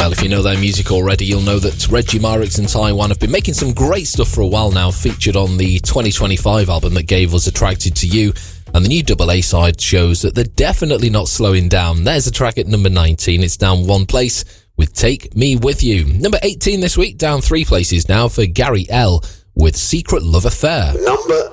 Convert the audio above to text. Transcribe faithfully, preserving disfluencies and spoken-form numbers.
Well, if you know their music already, you'll know that Reggie Marix and Taiwan have been making some great stuff for a while now, featured on the twenty twenty-five album that gave us Attracted to You. And the new double A side shows that they're definitely not slowing down. There's a track at number nineteen. It's down one place with Take Me With You. Number eighteen this week, down three places now for Gary L with Secret Love Affair. Number